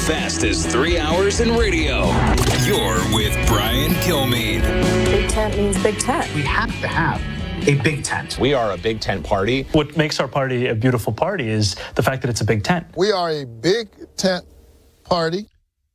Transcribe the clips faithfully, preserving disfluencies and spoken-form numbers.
fastest three hours in radio. You're with Brian Kilmeade. Big tent means big tent. We have to have a big tent. We are a big tent party. What makes our party a beautiful party is the fact that it's a big tent. We are a big tent party.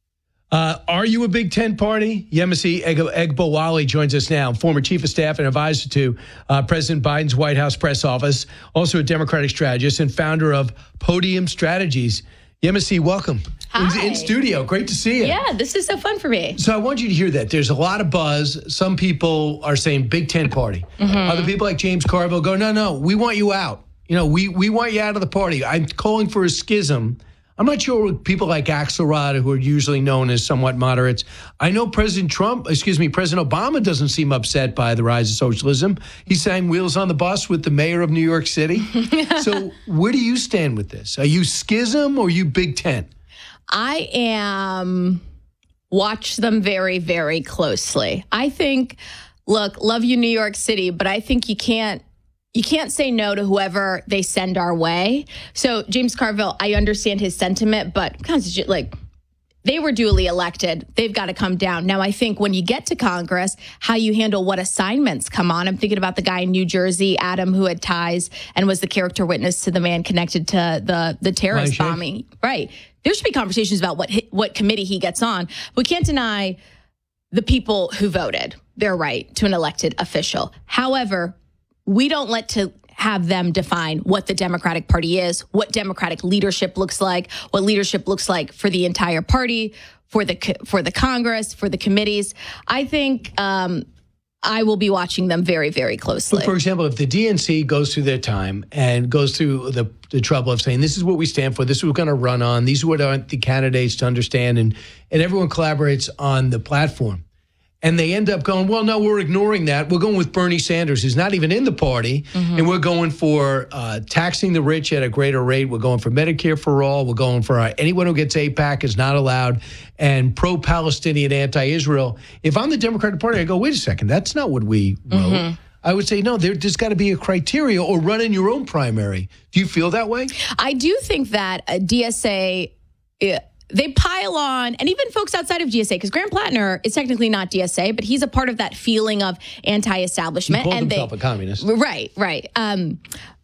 Uh, are you a big tent party? Yemisi Egbowale joins us now, former chief of staff and advisor to uh, President Biden's White House press office, also a Democratic strategist and founder of Podium Strategies. Yemisi, welcome. Hi. In, in studio. Great to see you. Yeah, this is so fun for me. So I want you to hear that. There's a lot of buzz. Some people are saying big tent party. Mm-hmm. Other people like James Carville go, no, no, we want you out. You know, we, we want you out of the party. I'm calling for a schism. I'm not sure what people like Axelrod, who are usually known as somewhat moderates. I know President Trump, excuse me, President Obama doesn't seem upset by the rise of socialism. He's saying wheels on the bus with the mayor of New York City. So where do you stand with this? Are you schism or are you big tent? I am watch them very, very closely. I think, look, love you, New York City, but I think you can't You can't say no to whoever they send our way. So James Carville, I understand his sentiment, but like they were duly elected. They've got to come down. Now, I think when you get to Congress, how you handle what assignments come on. I'm thinking about the guy in New Jersey, Adam, who had ties and was the character witness to the man connected to the, the terrorist bombing. Right. There should be conversations about what what committee he gets on. We can't deny the people who voted their right to an elected official. However, we don't let to have them define what the Democratic Party is, what Democratic leadership looks like, what leadership looks like for the entire party, for the for the Congress, for the committees. I think um, I will be watching them very, very closely. For example, if the D N C goes through their time and goes through the, the trouble of saying, this is what we stand for, this is what we're going to run on, these are what are the candidates to understand, and, and everyone collaborates on the platform. And they end up going, well, no, we're ignoring that. We're going with Bernie Sanders, who's not even in the party. Mm-hmm. And we're going for uh, taxing the rich at a greater rate. We're going for Medicare for all. We're going for uh, anyone who gets A PAC is not allowed. And pro-Palestinian, anti-Israel. If I'm the Democratic Party, I go, wait a second, that's not what we wrote. Mm-hmm. I would say, no, there, there's got to be a criteria, or run in your own primary. Do you feel that way? I do think that a D S A... It, They pile on, and even folks outside of D S A, because Graham Plattner is technically not D S A, but he's a part of that feeling of anti-establishment. He called and himself they, a communist. Right, right. Um,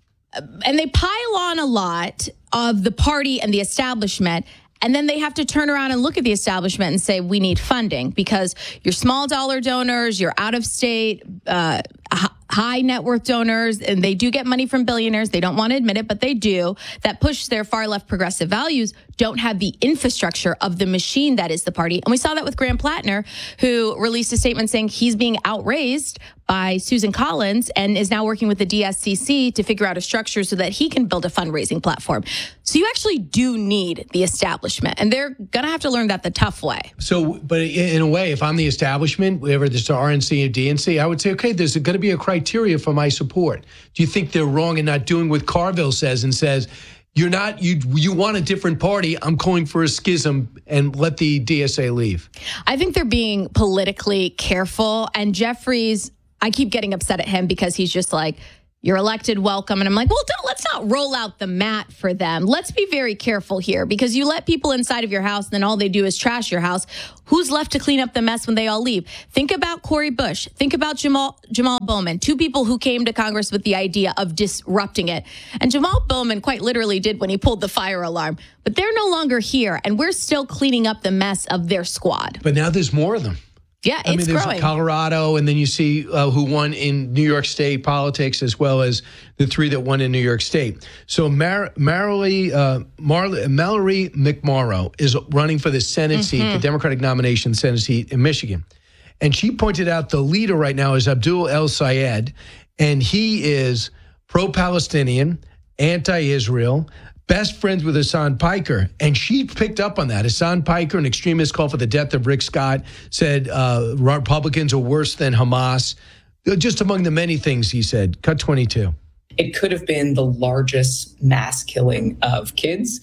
and they pile on a lot of the party and the establishment, and then they have to turn around and look at the establishment and say, we need funding, because your small dollar donors, your out-of-state, uh, high net worth donors, and they do get money from billionaires. They don't want to admit it, but they do, that push their far left progressive values, don't have the infrastructure of the machine that is the party. And we saw that with Graham Plattner, who released a statement saying he's being outraised by Susan Collins and is now working with the D S C C to figure out a structure so that he can build a fundraising platform. So you actually do need the establishment, and they're going to have to learn that the tough way. So, but in a way, if I'm the establishment, whether it's the R N C or D N C, I would say, okay, there's going to be a criteria for my support. Do you think they're wrong in not doing what Carville says and says, you're not, you you want a different party, I'm calling for a schism, and let the D S A leave? I think they're being politically careful, and Jeffries, I keep getting upset at him because he's just like, you're elected, welcome. And I'm like, well, don't, let's not roll out the mat for them. Let's be very careful here, because you let people inside of your house and then all they do is trash your house. Who's left to clean up the mess when they all leave? Think about Cori Bush. Think about Jamal, Jamal Bowman, two people who came to Congress with the idea of disrupting it. And Jamal Bowman quite literally did when he pulled the fire alarm. But they're no longer here, and we're still cleaning up the mess of their squad. But now there's more of them. Yeah, it's I mean, there's growing. Colorado, and then you see uh, who won in New York State politics, as well as the three that won in New York State. So Mar- Marilee, uh, Mar- Mallory McMorrow is running for the Senate mm-hmm. seat, the Democratic nomination Senate seat in Michigan. And she pointed out the leader right now is Abdul El Sayed, and he is pro-Palestinian, anti-Israel, best friends with Hassan Piker, and she picked up on that. Hassan Piker, an extremist, called for the death of Rick Scott, said uh, Republicans are worse than Hamas, just among the many things he said. Cut twenty-two. It could have been the largest mass killing of kids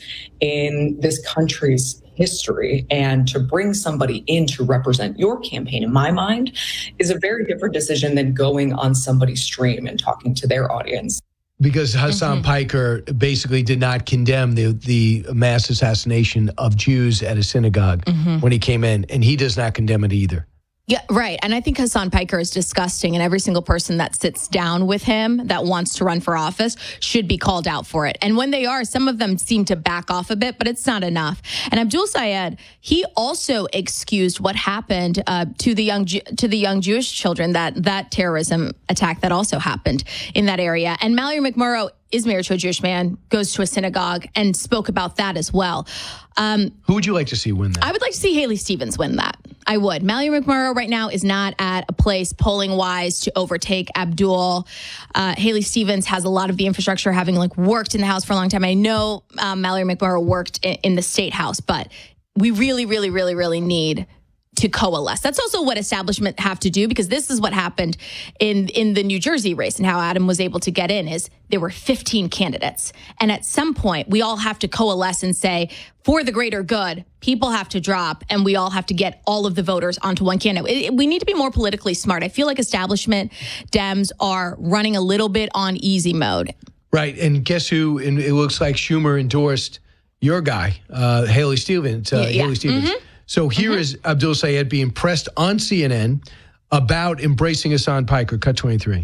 in this country's history. And to bring somebody in to represent your campaign, in my mind, is a very different decision than going on somebody's stream and talking to their audience. Because Hassan Mm-hmm. Piker basically did not condemn the the mass assassination of Jews at a synagogue Mm-hmm. when he came in, and he does not condemn it either. Yeah, right. And I think Hassan Piker is disgusting, and every single person that sits down with him that wants to run for office should be called out for it. And when they are, some of them seem to back off a bit, but it's not enough. And Abdul Sayed, he also excused what happened uh, to the young Ju- to the young Jewish children, that that terrorism attack that also happened in that area. And Mallory McMurrow is married to a Jewish man, goes to a synagogue, and spoke about that as well. Um, Who would you like to see win that? I would like to see Haley Stevens win that. I would. Mallory McMurrow right now is not at a place polling wise to overtake Abdul. Uh, Haley Stevens has a lot of the infrastructure, having like worked in the House for a long time. I know um, Mallory McMurrow worked in, in the State House, but we really, really, really, really need to coalesce. That's also what establishment have to do, because this is what happened in in the New Jersey race and how Adam was able to get in. Is there were fifteen candidates, and at some point we all have to coalesce and say, for the greater good, people have to drop, and we all have to get all of the voters onto one candidate. It, it, we need to be more politically smart. I feel like establishment Dems are running a little bit on easy mode. Right, and guess who? And it looks like Schumer endorsed your guy, uh, Haley Stevens. Uh, Yeah, yeah. Haley Stevens. Mm-hmm. So here is Abdul Sayed being pressed on C N N about embracing Hassan Piker. Cut twenty-three.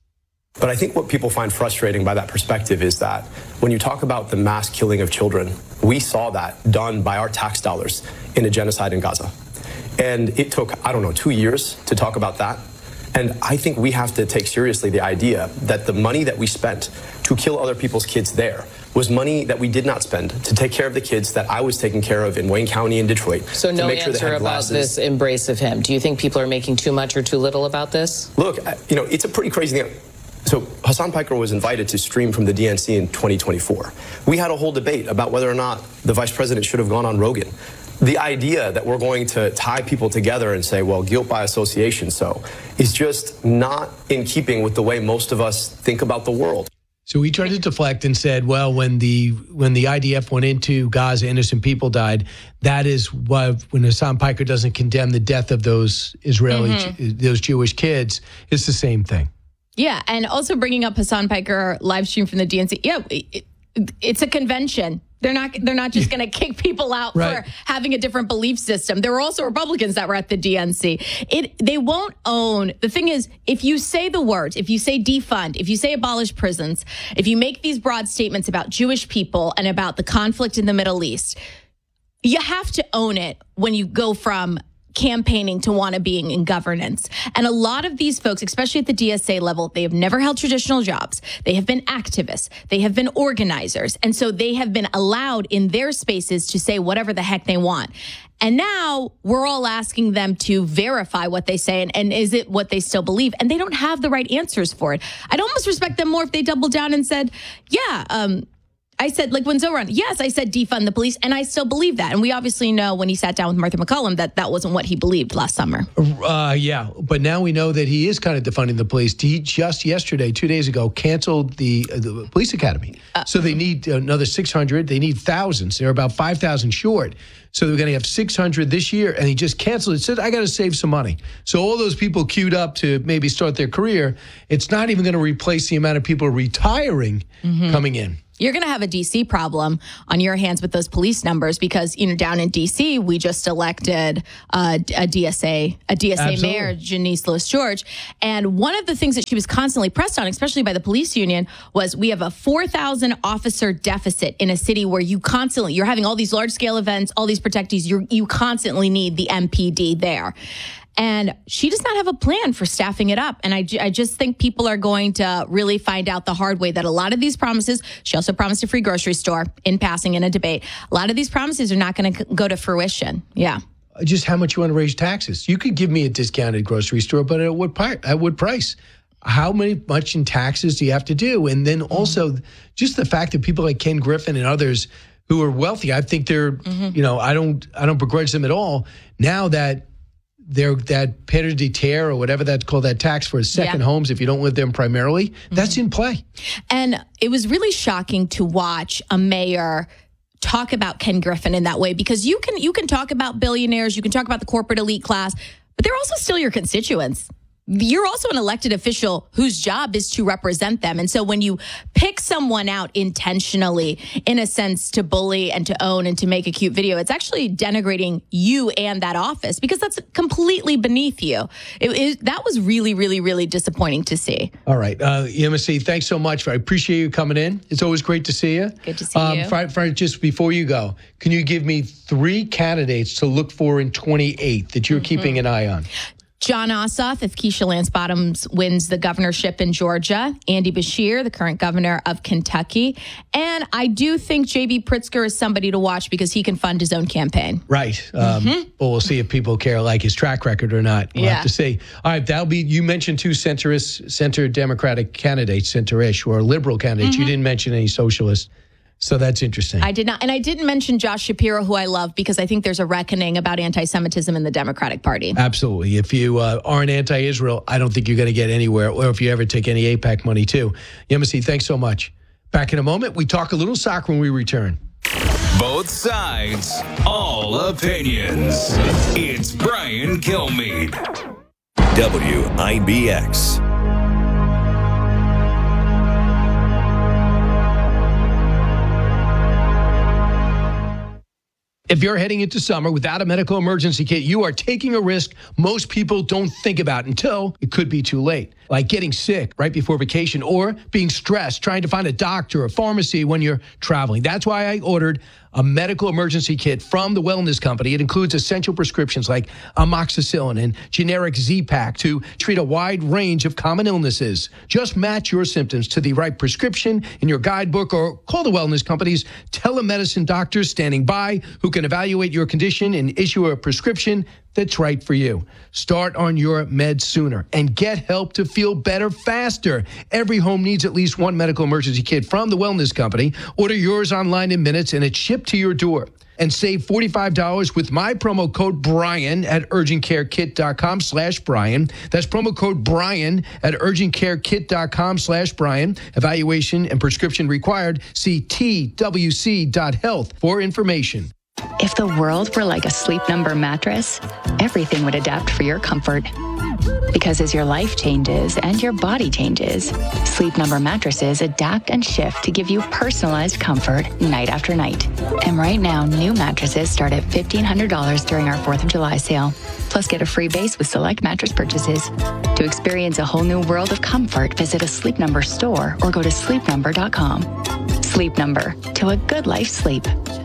But I think what people find frustrating by that perspective is that when you talk about the mass killing of children, we saw that done by our tax dollars in a genocide in Gaza. And it took, I don't know, two years to talk about that. And I think we have to take seriously the idea that the money that we spent to kill other people's kids there was money that we did not spend to take care of the kids that I was taking care of in Wayne County and Detroit. So no to make sure they answer had about glasses. this embrace of him. Do you think people are making too much or too little about this? Look, you know, it's a pretty crazy thing. So Hassan Piker was invited to stream from the D N C in twenty twenty-four. We had a whole debate about whether or not the vice president should have gone on Rogan. The idea that we're going to tie people together and say, well, guilt by association, so, is just not in keeping with the way most of us think about the world. So he tried to deflect and said, well, when the when the I D F went into Gaza, innocent people died. That is why when Hassan Piker doesn't condemn the death of those Israeli, Mm-hmm. those Jewish kids, it's the same thing. Yeah, and also bringing up Hassan Piker live stream from the D N C. Yeah, it, it's a convention. They're not. They're not just going to kick people out Right. for having a different belief system. There were also Republicans that were at the D N C. It. They won't own. The thing is, if you say the words, if you say defund, if you say abolish prisons, if you make these broad statements about Jewish people and about the conflict in the Middle East, you have to own it when you go from campaigning to want to being in governance. And a lot of these folks, especially at the D S A level, they have never held traditional jobs. They have been activists. They have been organizers. And so they have been allowed in their spaces to say whatever the heck they want. And now we're all asking them to verify what they say and, and is it what they still believe? And they don't have the right answers for it. I'd almost respect them more if they doubled down and said, yeah, um, I said, like when Zoe ran, yes, I said defund the police, and I still believe that. And we obviously know when he sat down with Martha McCollum that that wasn't what he believed last summer. Uh, yeah, but now we know that he is kind of defunding the police. He just yesterday, two days ago, canceled the, uh, the police academy. Uh, so they need another six hundred. They need thousands. They're about five thousand short. So they're going to have six hundred this year, and he just canceled it. Said, I got to save some money. So all those people queued up to maybe start their career, it's not even going to replace the amount of people retiring mm-hmm. coming in. You're going to have a D C problem on your hands with those police numbers because, you know, down in D C, we just elected uh, a D S A, a D S A Absolutely. mayor, Janice Lewis George. And one of the things that she was constantly pressed on, especially by the police union, was we have a four thousand officer deficit in a city where you constantly, you're having all these large scale events, all these protectees, you you constantly need the M P D there. And she does not have a plan for staffing it up. And I, I just think people are going to really find out the hard way that a lot of these promises, she also promised a free grocery store in passing in a debate. A lot of these promises are not going to go to fruition. Yeah. Just how much you want to raise taxes. You could give me a discounted grocery store, but at what, pri- at what price? How many much in taxes do you have to do? And then also mm-hmm. just the fact that people like Ken Griffin and others who are wealthy, I think they're, mm-hmm. you know, I don't, I don't begrudge them at all. Now that They're that pere de terre or whatever that's called, that tax for second yeah. homes if you don't live there primarily, mm-hmm. that's in play. And it was really shocking to watch a mayor talk about Ken Griffin in that way, because you can you can talk about billionaires, you can talk about the corporate elite class, but they're also still your constituents. you're also an elected official whose job is to represent them. And so when you pick someone out intentionally, in a sense, to bully and to own and to make a cute video, it's actually denigrating you and that office, because that's completely beneath you. It, it, that was really, really, really disappointing to see. All right. Uh, Embassy, thanks so much. I appreciate you coming in. It's always great to see you. Good to see um, you. For, for, just before you go, can you give me three candidates to look for in twenty-eight that you're mm-hmm. keeping an eye on? Jon Ossoff, if Keisha Lance Bottoms wins the governorship in Georgia. Andy Beshear, the current governor of Kentucky. And I do think J B Pritzker is somebody to watch because he can fund his own campaign. Right. Um, mm-hmm. Well, we'll see if people care like his track record or not. We'll yeah. have to see. All right. That'll be, you mentioned two centrist, center Democratic candidates, center-ish, or liberal candidates. Mm-hmm. You didn't mention any socialists. So that's interesting. I did not. And I didn't mention Josh Shapiro, who I love, because I think there's a reckoning about anti-Semitism in the Democratic Party. Absolutely. If you uh, aren't anti-Israel, I don't think you're going to get anywhere, or if you ever take any AIPAC money, too. Embassy, thanks so much. Back in a moment, we talk a little soccer when we return. Both sides, all opinions. It's Brian Kilmeade. W I B X. If you're heading into summer without a medical emergency kit, you are taking a risk most people don't think about until it could be too late. Like getting sick right before vacation, or being stressed trying to find a doctor or pharmacy when you're traveling. That's why I ordered a medical emergency kit from the Wellness Company. It includes essential prescriptions like amoxicillin and generic Z-Pak to treat a wide range of common illnesses. Just match your symptoms to the right prescription in your guidebook, or call the Wellness Company's telemedicine doctors standing by who can evaluate your condition and issue a prescription that's right for you. Start on your meds sooner and get help to feel better faster. Every home needs at least one medical emergency kit from the Wellness Company. Order yours online in minutes and it's shipped to your door. And save forty-five dollars with my promo code Brian at urgentcarekit.com slash Brian. That's promo code Brian at urgentcarekit.com slash Brian. Evaluation and prescription required. See T W C dot health for information. If the world were like a Sleep Number mattress, everything would adapt for your comfort. Because as your life changes and your body changes, Sleep Number mattresses adapt and shift to give you personalized comfort night after night. And right now, new mattresses start at fifteen hundred dollars during our fourth of July sale. Plus, get a free base with select mattress purchases. To experience a whole new world of comfort, visit a Sleep Number store or go to sleep number dot com. Sleep Number, to a good life sleep.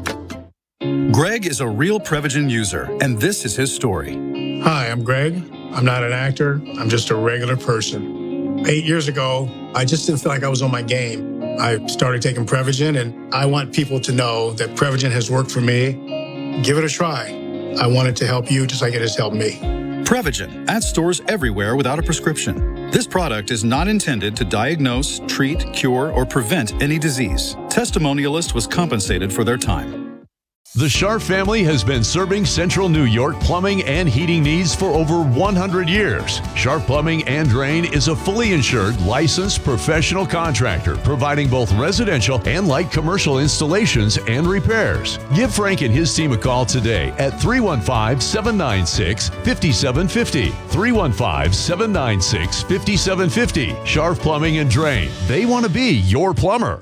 Greg is a real Prevagen user, and this is his story. Hi, I'm Greg. I'm not an actor. I'm just a regular person. Eight years ago, I just didn't feel like I was on my game. I started taking Prevagen, and I want people to know that Prevagen has worked for me. Give it a try. I want it to help you just like it has helped me. Prevagen, at stores everywhere without a prescription. This product is not intended to diagnose, treat, cure, or prevent any disease. Testimonialist was compensated for their time. The Scharf family has been serving Central New York plumbing and heating needs for over one hundred years. Scharf Plumbing and Drain is a fully insured, licensed professional contractor providing both residential and light commercial installations and repairs. Give Frank and his team a call today at three one five, seven nine six, five seven five zero. three one five, seven nine six, five seven five zero. Scharf Plumbing and Drain. They want to be your plumber.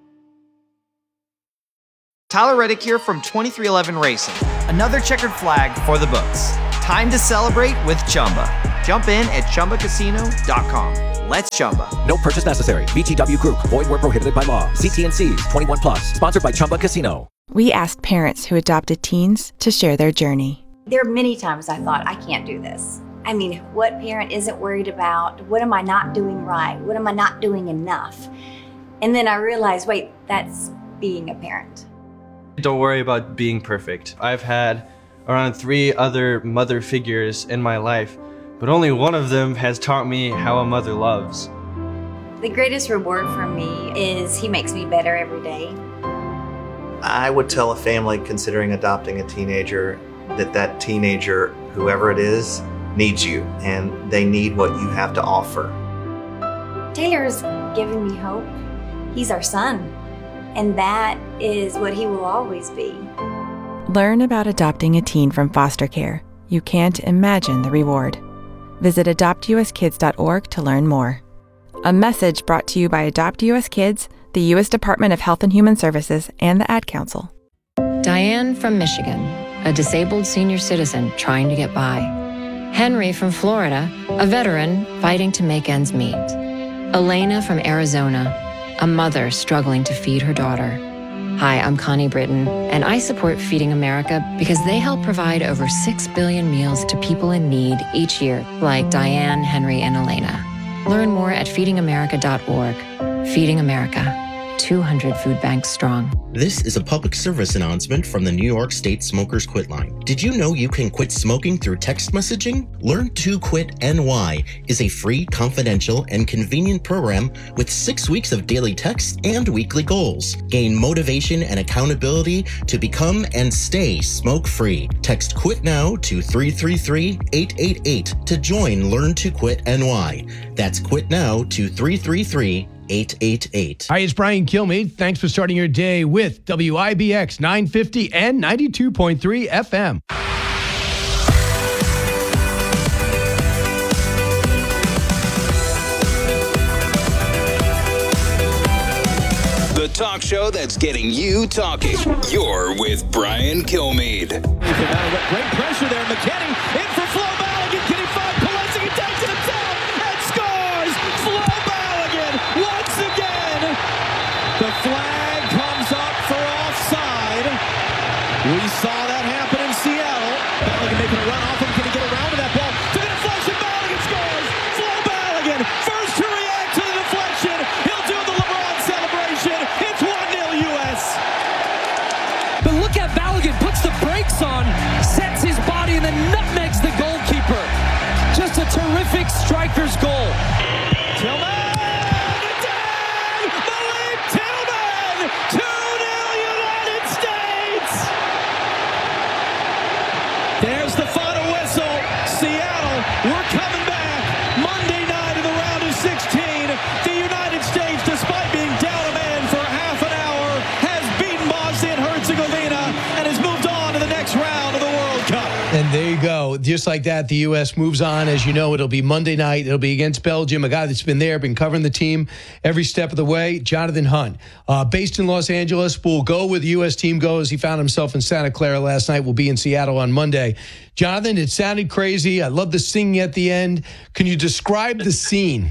Tyler Reddick here from twenty-three eleven Racing. Another checkered flag for the books. Time to celebrate with Chumba. Jump in at chumba casino dot com. Let's Chumba. No purchase necessary. V G W Group. Void where prohibited by law. See T and C's. twenty-one plus. Sponsored by Chumba Casino. We asked parents who adopted teens to share their journey. There are many times I thought, I can't do this. I mean, what parent isn't worried about? What am I not doing right? What am I not doing enough? And then I realized, wait, that's being a parent. Don't worry about being perfect. I've had around three other mother figures in my life, but only one of them has taught me how a mother loves. The greatest reward for me is he makes me better every day. I would tell a family considering adopting a teenager that that teenager, whoever it is, needs you, and they need what you have to offer. Taylor's given me hope. He's our son. And that is what he will always be. Learn about adopting a teen from foster care. You can't imagine the reward. Visit adopt u s kids dot org to learn more. A message brought to you by Adopt U S Kids, the U S Department of Health and Human Services, and the Ad Council. Diane from Michigan, a disabled senior citizen trying to get by. Henry from Florida, a veteran fighting to make ends meet. Elena from Arizona, a mother struggling to feed her daughter. Hi, I'm Connie Britton, and I support Feeding America because they help provide over six billion meals to people in need each year, like Diane, Henry, and Elena. Learn more at feeding america dot org. Feeding America. two hundred food banks strong. This is a public service announcement from the New York State Smokers Quit Line. Did you know you can quit smoking through text messaging? Learn to Quit N Y is a free, confidential, and convenient program with six weeks of daily text and weekly goals. Gain motivation and accountability to become and stay smoke-free. Text QUIT NOW to three three three, eight eight eight to join Learn to Quit N Y. That's QUIT NOW to three three three, eight eight eight. Hi, it's Brian Kilmeade. Thanks for starting your day with W I B X nine fifty and ninety-two point three F M. The talk show that's getting you talking. You're with Brian Kilmeade. Great pressure there. McKinney in for Flo Balogun. Can he find Pelosi? He takes it himself and scores. Flo Balogun once again. The flag comes up for offside. We saw that happen in Seattle. Balogun making a run off him. Can he get around to that ball? To the deflection. Balogun scores. Flo Balogun first to react to the deflection. He'll do the LeBron celebration. It's one nil U S. But look at Balogun, puts the brakes on, sets his body, and then nutmegs the goalkeeper. Just a terrific striker's goal. Tillman! Malik Tillman! two nil United States! There's the final whistle. Seattle, we're coming back. Monday night in the round of sixteen. The United States, despite being down a man for half an hour, has beaten Bosnia and Herzegovina and has moved on to the next round of the World Cup. And there you go. Just like that, the U S moves on. As you know, it'll be Monday night. It'll be against Belgium, a guy that's been there, been covering the team every step of the way, Jonathan Hunt. Uh, based in Los Angeles, will go where the U S team goes. He found himself in Santa Clara last night. Will be in Seattle on Monday. Jonathan, it sounded crazy. I love the singing at the end. Can you describe the scene?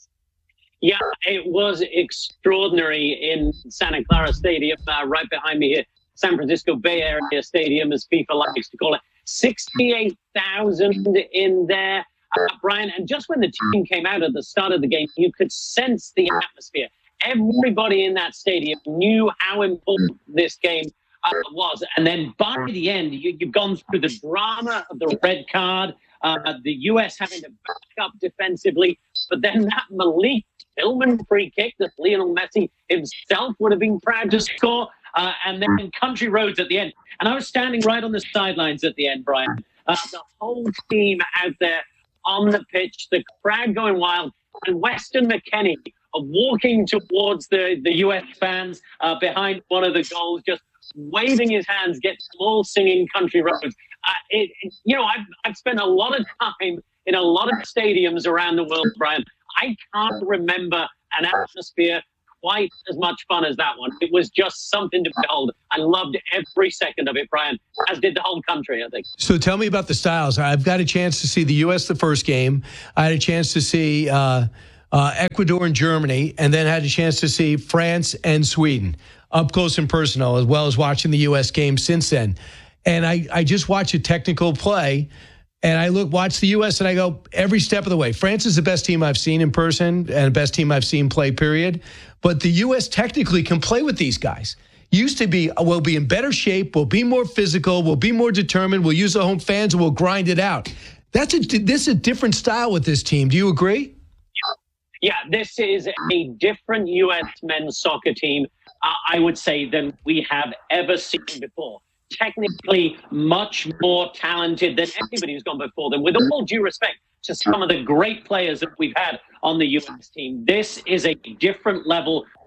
Yeah, it was extraordinary in Santa Clara Stadium, uh, right behind me here. San Francisco Bay Area Stadium, as FIFA likes to call it. sixty-eight thousand in there, uh, Brian. And just when the team came out at the start of the game, you could sense the atmosphere. Everybody in that stadium knew how important this game uh, was. And then by the end, you, you've gone through the drama of the red card, uh, the U S having to back up defensively, but then that Malik Tillman free kick that Lionel Messi himself would have been proud to score. Uh, and then Country Roads at the end. And I was standing right on the sidelines at the end, Brian. Uh, the whole team out there on the pitch, the crowd going wild, and Weston McKennie uh, walking towards the, the U S fans uh, behind one of the goals, just waving his hands, get them all singing Country Roads. Uh, it, it, you know, I've, I've spent a lot of time in a lot of stadiums around the world, Brian. I can't remember an atmosphere quite as much fun as that one. It was just something to behold. I loved every second of it, Brian, as did the whole country, I think. So tell me about the styles. I've got a chance to see the U S the first game. I had a chance to see uh, uh, Ecuador and Germany, and then had a chance to see France and Sweden up close and personal, as well as watching the U S game since then. And I, I just watch a technical play, and I look, watch the U S, and I go, every step of the way. France is the best team I've seen in person and the best team I've seen play, period. But the U S technically can play with these guys. Used to be, we'll be in better shape, we'll be more physical, we'll be more determined, we'll use the home fans, and we'll grind it out. That's a, this is a different style with this team. Do you agree? Yeah, this is a different U S men's soccer team, uh, I would say, than we have ever seen before. Technically much more talented than anybody who's gone before them. With all due respect to some of the great players that we've had on the U S team, this is a different level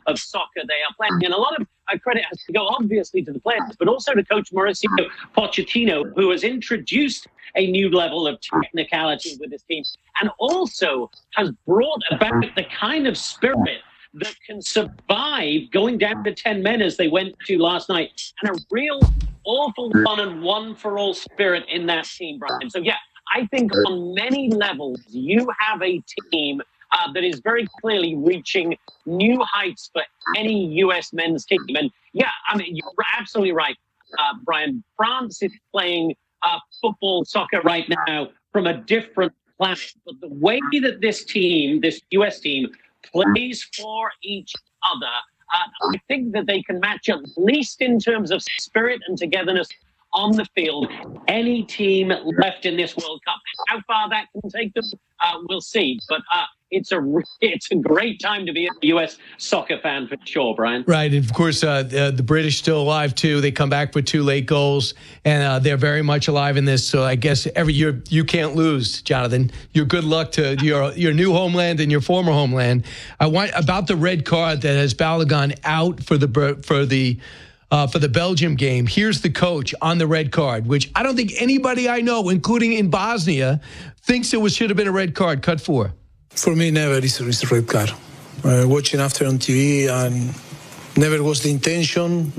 of soccer they are playing. And a lot of uh, credit has to go, obviously, to the players, but also to Coach Mauricio Pochettino, who has introduced a new level of technicality with his team and also has brought about the kind of spirit that can survive going down to ten men as they went to last night, and a real awful one and one for all spirit in that team, Brian. So, yeah, I think on many levels, you have a team uh, that is very clearly reaching new heights for any U S men's team. And, yeah, I mean, you're absolutely right, uh, Brian. France is playing uh, football, soccer right now from a different planet. But the way that this team, this U S team, plays for each other, uh, I think that they can match up, at least in terms of spirit and togetherness on the field, any team left in this World Cup. How far that can take them, uh, we'll see. But uh, it's a it's a great time to be a U S soccer fan for sure, Brian. Right, and of course, uh, the, the British still alive too. They come back with two late goals, and uh, they're very much alive in this. So I guess every year you can't lose, Jonathan. Your good luck to your your new homeland and your former homeland. I want about the red card that has Balogun out for the for the. Uh, for the Belgium game. Here's the coach on the red card, which I don't think anybody I know, including in Bosnia, thinks it was should have been a red card. Cut four. For me, never is a red card. Uh, watching after on T V, and never was the intention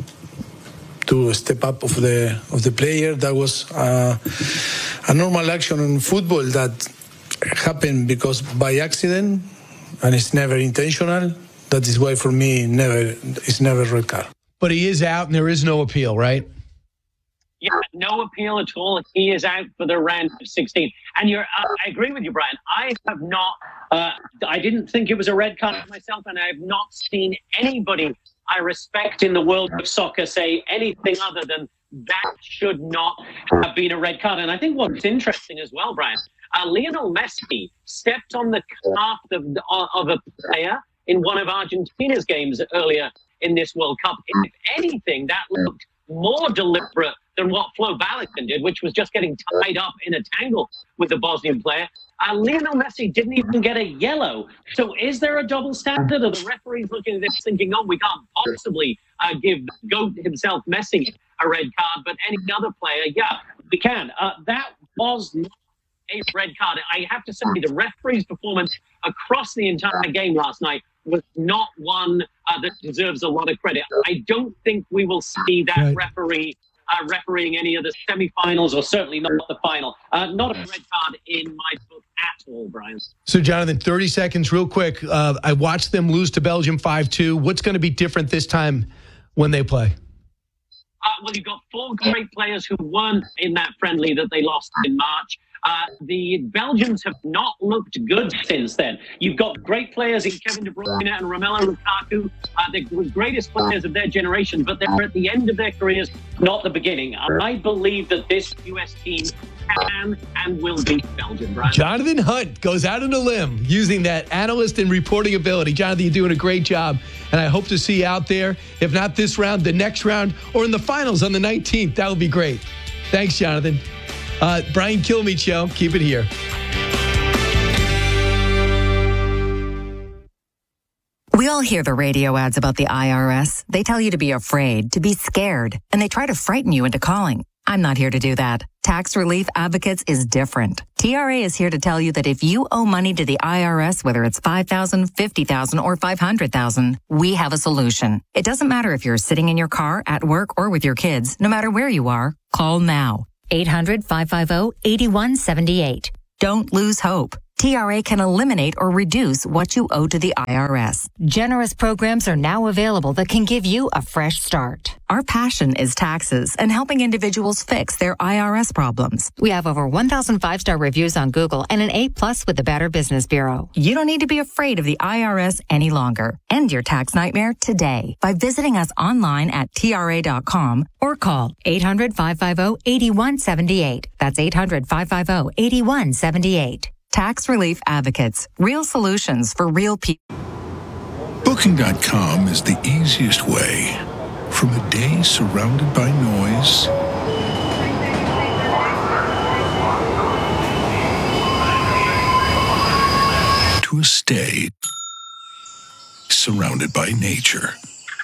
to step up of the of the player. That was uh, a normal action in football that happened because by accident, and it's never intentional. That is why for me, never it's never red card. But he is out, and there is no appeal, right? Yeah, no appeal at all. He is out for the round of sixteen. And you're, uh, I agree with you, Brian. I have not, uh, I didn't think it was a red card myself, and I have not seen anybody I respect in the world of soccer say anything other than that should not have been a red card. And I think what's interesting as well, Brian, uh, Lionel Messi stepped on the calf of, of a player in one of Argentina's games earlier in this World Cup. If anything, that looked more deliberate than what Flo Balogun did, which was just getting tied up in a tangle with the Bosnian player. Uh, Lionel Messi didn't even get a yellow. So is there a double standard? Are the referees looking at this thinking, oh, we can't possibly uh, give GOAT himself, Messi, a red card, but any other player, yeah, we can. Uh, that was not a red card. I have to say the referee's performance across the entire game last night was not one uh, that deserves a lot of credit. I don't think we will see that right. referee uh, refereeing any of the semifinals, or certainly not the final. Uh, not a red card in my book at all, Brian. So, Jonathan, thirty seconds, real quick. Uh, I watched them lose to Belgium five two. What's going to be different this time when they play? Uh, well, you've got four great players who weren't in that friendly that they lost in March. Uh, the Belgians have not looked good since then. You've got great players in Kevin De Bruyne and Romelu Lukaku. Uh, they're the greatest players of their generation, but they're at the end of their careers, not the beginning. I believe that this U S team can and will beat Belgium, Brian. Jonathan Hunt goes out on a limb using that analyst and reporting ability. Jonathan, you're doing a great job, and I hope to see you out there, if not this round, the next round, or in the finals on the nineteenth. That would be great. Thanks, Jonathan. Uh, Brian Kilmeade Show. Keep it here. We all hear the radio ads about the I R S. They tell you to be afraid, to be scared, and they try to frighten you into calling. I'm not here to do that. Tax Relief Advocates is different. T R A is here to tell you that if you owe money to the I R S, whether it's five thousand dollars, fifty thousand dollars, or five hundred thousand dollars, we have a solution. It doesn't matter if you're sitting in your car, at work, or with your kids. No matter where you are, call now. eight hundred, five five zero, eight one seven eight. Don't lose hope. T R A can eliminate or reduce what you owe to the I R S. Generous programs are now available that can give you a fresh start. Our passion is taxes and helping individuals fix their I R S problems. We have over one thousand five-star reviews on Google and an A plus with the Better Business Bureau. You don't need to be afraid of the I R S any longer. End your tax nightmare today by visiting us online at T R A dot com or call eight hundred, five five zero, eight one seven eight. That's eight hundred, five five zero, eight one seven eight. Tax Relief Advocates. Real solutions for real people. Booking dot com is the easiest way. From a day surrounded by noise to a stay surrounded by nature.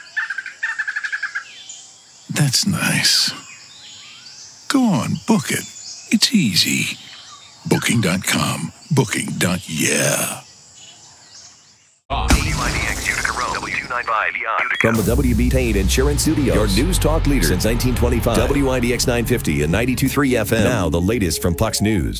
That's nice. Go on, book it. It's easy. Booking dot com. Booking. Yeah. W I D X Utica Road, W two ninety-five Utica. From the W B Payne Insurance Studios, your news talk leader since nineteen twenty-five. W I D X nine fifty and ninety-two point three F M. Now the latest from Fox News.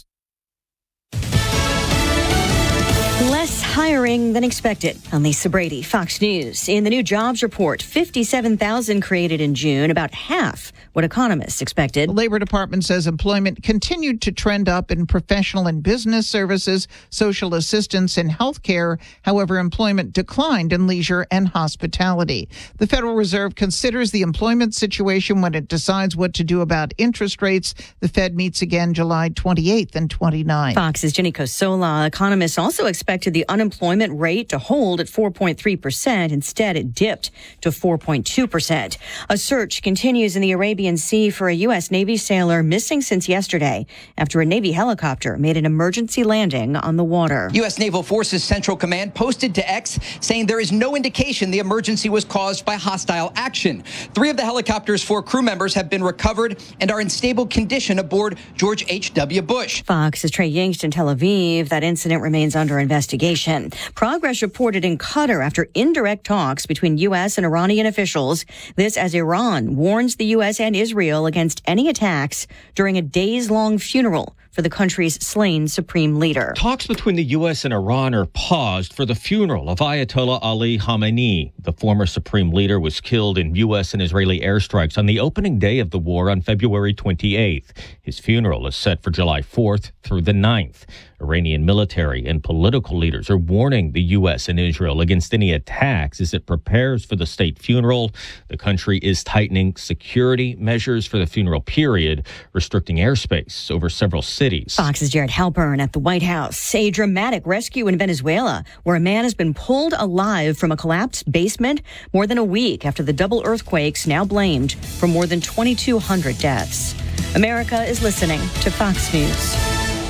Less hiring than expected. I'm Lisa Brady, Fox News. In the new jobs report, fifty-seven thousand created in June, about half what economists expected. The Labor Department says employment continued to trend up in professional and business services, social assistance, and healthcare. However, employment declined in leisure and hospitality. The Federal Reserve considers the employment situation when it decides what to do about interest rates. The Fed meets again July twenty-eighth and twenty-ninth. Fox's Jenny Cosola. Economists also expected the unemployment rate to hold at four point three percent. Instead, it dipped to four point two percent. A search continues in the Arabian Sea for a U S. Navy sailor missing since yesterday after a Navy helicopter made an emergency landing on the water. U S. Naval Forces Central Command posted to X saying there is no indication the emergency was caused by hostile action. Three of the helicopter's four crew members have been recovered and are in stable condition aboard George H W. Bush. Fox's Trey Yingst in Tel Aviv. That incident remains under investigation. Progress reported in Qatar after indirect talks between U S and Iranian officials. This as Iran warns the U S and Israel against any attacks during a days-long funeral for the country's slain supreme leader. Talks between the U S and Iran are paused for the funeral of Ayatollah Ali Khamenei. The former supreme leader was killed in U S and Israeli airstrikes on the opening day of the war on February twenty-eighth. His funeral is set for July fourth through the ninth. Iranian military and political leaders are warning the U S and Israel against any attacks as it prepares for the state funeral. The country is tightening security measures for the funeral period, restricting airspace over several cities. Fox's Jared Halpern at the White House. A dramatic rescue in Venezuela where a man has been pulled alive from a collapsed basement more than a week after the double earthquakes now blamed for more than twenty-two hundred deaths. America is listening to Fox News.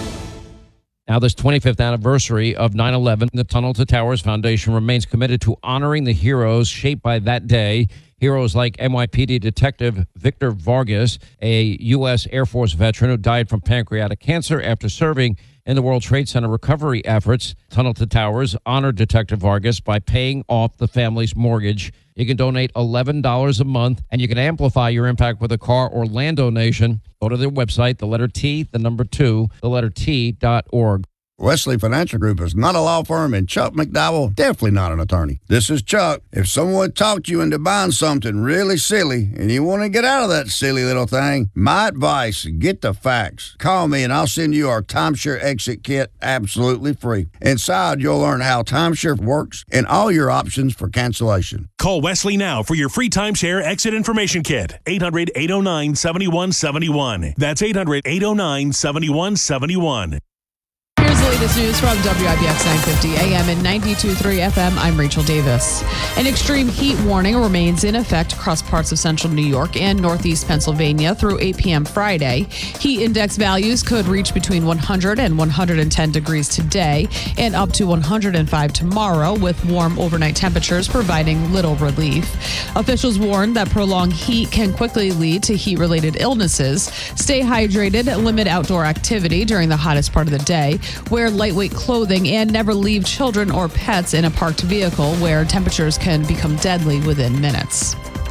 Now, this twenty-fifth anniversary of nine eleven, the Tunnel to Towers Foundation remains committed to honoring the heroes shaped by that day. Heroes like N Y P D Detective Victor Vargas, a U S. Air Force veteran who died from pancreatic cancer after serving in the World Trade Center recovery efforts. Tunnel to Towers honored Detective Vargas by paying off the family's mortgage. You can donate eleven dollars a month, and you can amplify your impact with a car or land donation. Go to their website, the letter T, the number two, the letter T dot org. Wesley Financial Group is not a law firm, and Chuck McDowell definitely not an attorney. This is Chuck. If someone talked you into buying something really silly and you want to get out of that silly little thing, my advice, get the facts. Call me and I'll send you our timeshare exit kit absolutely free. Inside, you'll learn how timeshare works and all your options for cancellation. Call Wesley now for your free timeshare exit information kit. eight hundred, eight oh nine, seven one seven one. That's eight hundred, eight oh nine, seven one seven one. Here's the latest news from W I B X nine fifty A M and ninety-two point three F M. I'm Rachel Davis. An extreme heat warning remains in effect across parts of central New York and northeast Pennsylvania through eight p.m. Friday. Heat index values could reach between one hundred and one hundred ten degrees today and up to one hundred five tomorrow, with warm overnight temperatures providing little relief. Officials warn that prolonged heat can quickly lead to heat-related illnesses. Stay hydrated, limit outdoor activity during the hottest part of the day. Wear lightweight clothing and never leave children or pets in a parked vehicle where temperatures can become deadly within minutes.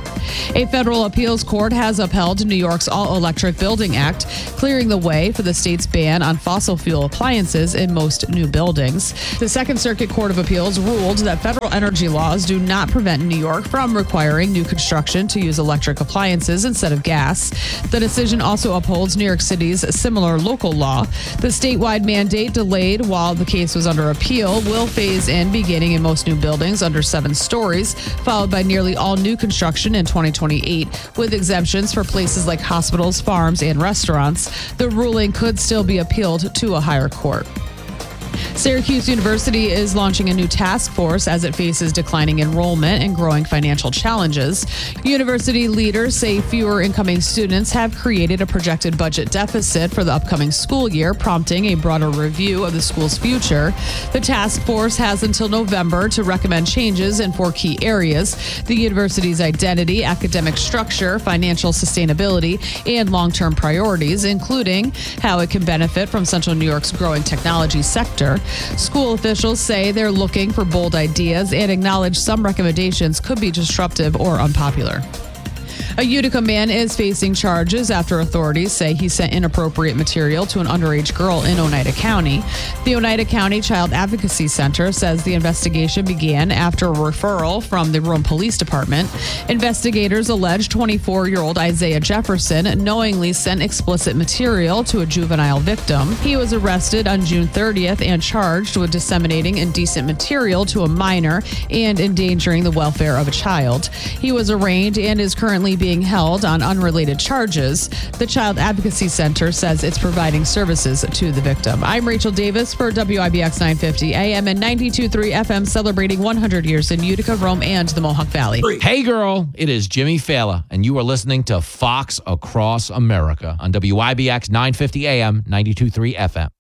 A federal appeals court has upheld New York's All-Electric Building Act, clearing the way for the state's ban on fossil fuel appliances in most new buildings. The Second Circuit Court of Appeals ruled that federal energy laws do not prevent New York from requiring new construction to use electric appliances instead of gas. The decision also upholds New York City's similar local law. The statewide mandate, delayed while the case was under appeal, will phase in beginning in most new buildings under seven stories, followed by nearly all new construction in twenty twenty-eight, with exemptions for places like hospitals, farms, and restaurants. The ruling could still be appealed to a higher court. Syracuse University is launching a new task force as it faces declining enrollment and growing financial challenges. University leaders say fewer incoming students have created a projected budget deficit for the upcoming school year, prompting a broader review of the school's future. The task force has until November to recommend changes in four key areas: the university's identity, academic structure, financial sustainability, and long-term priorities, including how it can benefit from Central New York's growing technology sector. School officials say they're looking for bold ideas and acknowledge some recommendations could be disruptive or unpopular. A Utica man is facing charges after authorities say he sent inappropriate material to an underage girl in Oneida County. The Oneida County Child Advocacy Center says the investigation began after a referral from the Rome Police Department. Investigators allege twenty-four-year-old Isaiah Jefferson knowingly sent explicit material to a juvenile victim. He was arrested on June thirtieth and charged with disseminating indecent material to a minor and endangering the welfare of a child. He was arraigned and is currently being being held on unrelated charges. The Child Advocacy Center says it's providing services to the victim. I'm Rachel Davis for W I B X nine fifty A M and ninety-two point three F M, celebrating one hundred years in Utica, Rome, and the Mohawk Valley. Hey girl, it is Jimmy Fallon, and you are listening to Fox Across America on W I B X nine fifty A M, ninety-two point three F M.